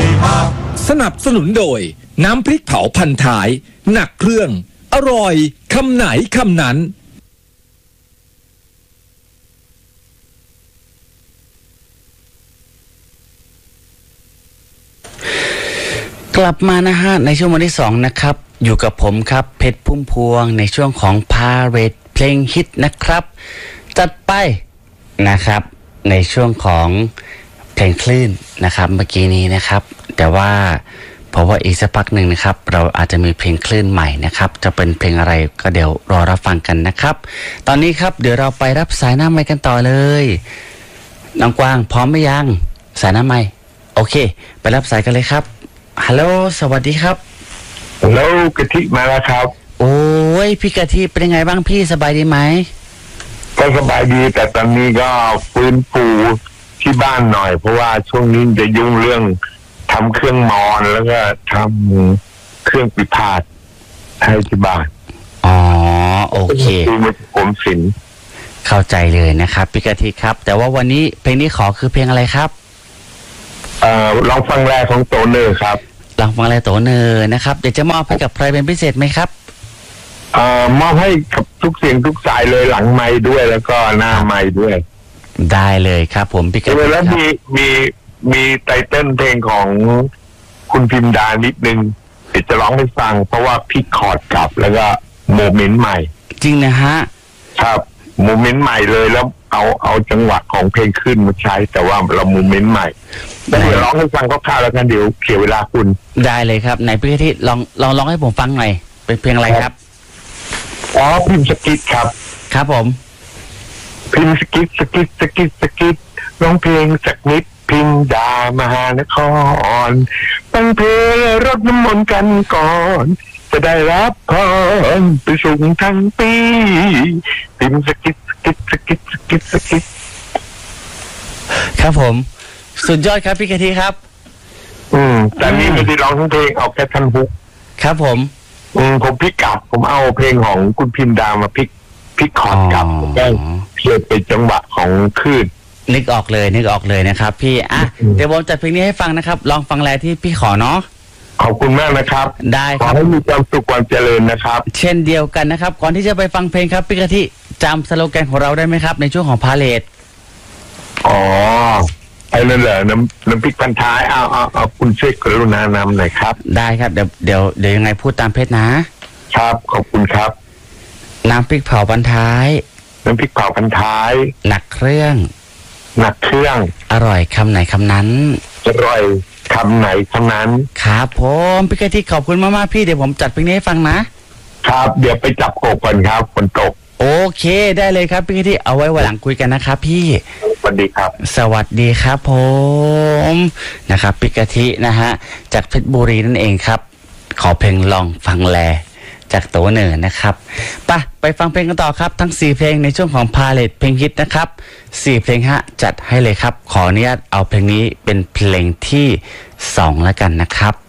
สนับสนุนโดยน้ำพริกเผาพันท้ายหนักเครื่องอร่อยคำไหนคำนั้นกลับมานะฮะในช่วงวันที่2นะครับอยู่กับผมครับเพชรพุ่มพวงในช่วงของพาเรดเพลงฮิตนะครับจัดไปนะครับในช่วงของเพลงคลื่นนะครับเมื่อกี้นี้นะครับแต่ว่าเพราะว่าอีกสักพักหนึ่งนะครับเราอาจจะมีเพลงคลื่นใหม่นะครับจะเป็นเพลงอะไรก็เดี๋ยวรอรับฟังกันนะครับตอนนี้ครับเดี๋ยวเราไปรับสายหน้าไมค์กันต่อเลยน้องกวางพร้อมไหมยังสายหน้าไมค์โอเคไปรับสายกันเลยครับฮัลโหลสวัสดีครับฮัลโหลกะทิมาแล้วครับโอ้ยพี่กะทิเป็นยังไงบ้างพี่สบายดีไหมก็สบายดีแต่ตอนนี้ก็ฟื้นฟูที่บ้านหน่อยเพราะว่าช่วงนี้จะยุ่งเรื่องทำเครื่องมอนแล้วก็ทำเครื่องปิพาทให้ที่บ้านอ๋อโอเคผมศิลป์เข้าใจเลยนะครับพี่กะทิครับแต่ว่าวันนี้เพลงนี้ขอคือเพลงอะไรครับลองฟังแรกของโตเนอร์ครับลองฟังแรกโตเนอร์นะครับเดี๋ยวจะมอบให้กับใครเป็นพิเศษไหมครับมอบให้กับทุกเสียงทุกสายเลยหลังไมค์ด้วยแล้วก็หน้าไมค์ด้วยได้เลยครับผมพี่กะทิแล้วมีไตเติ้ลเพลงของคุณพิมดานิดนึงเดี๋ยวจะร้องให้ฟังเพราะว่าพี่คอร์ดกลับแล้วก็โมเมนต์ใหม่จริงนะฮะครับโมเมนต์ใหม่เลยแล้วเอาจังหวะของเพลงขึ้นมาใช้แต่ว่าเราโมเมนต์ใหม่เดี๋ยวร้องให้ฟังคร่าวๆแล้วกันเดี๋ยวเสียเวลาคุณได้เลยครับไหนพี่กะทิลองร้องให้ผมฟังหน่อยเป็นเพลงอะไรครับพิมพ์สกิทครับครับผมพิมพ์สกิทร้องเพลงสักนิดพิมพ์ดามหานครตั้งเพลงรดน้ำมนต์กันก่อนจะได้รับพรไปส่งทั้งปีพิมพ์สกิทครับผมสุดยอดครับพี่กะทิครับแต่นี่ไม่ได้ร้องทั้งเพลงเอาแค่ท่อนฮุกครับผมพลิกกลับผมเอาเพลงของคุณพิมดามาพลิกคอร์ดกลับได้เพื่อเป็นจังหวะของคลื่นนึกออกเลยนะครับพี่เดี๋ยวผมจัดเพลงนี้ให้ฟังนะครับลองฟังแลที่พี่ขอเนาะขอบคุณมากนะครับได้ครับขอให้มีความสุขความเจริญนะครับเช่นเดียวกันนะครับก่อนที่จะไปฟังเพลงครับพี่กะทิจำสโลแกนของเราได้ไหมครับในช่วงของพาเลทไอ้นั่นเหรอน้ำพริกพันท้ายเอาคุณช่วยกรุณานำหน่อยครับได้ครับเดี๋ยวยังไงพูดตามเพชรนะครับขอบคุณครับน้ำพริกเผาพันท้ายน้ำพริกเผาพันท้ายหนักเครื่องอร่อยคำไหนคำนั้นอร่อยคำไหนคำนั้นครับผมพี่กะทิขอบคุณมากๆพี่เดี๋ยวผมจัดเพลงนี้ให้ฟังนะครับเดี๋ยวไปจับกบก่อนครับฝนตกโอเคได้เลยครับพี่กะทิเอาไว้วันหลังคุยกันนะครับพี่สวัสดีครับสวัสดีครับผมนะครับพี่กะทินะฮะจากเพชรบุรีนั่นเองครับขอเพลงลองฟังแลจากโตเนอร์นะครับไปฟังเพลงกันต่อครับทั้ง4เพลงในช่วงของพาเลทเพลงฮิตนะครับ4เพลงฮะจัดให้เลยครับขออนุญาตเอาเพลงนี้เป็นเพลงที่2แล้วกันนะครับ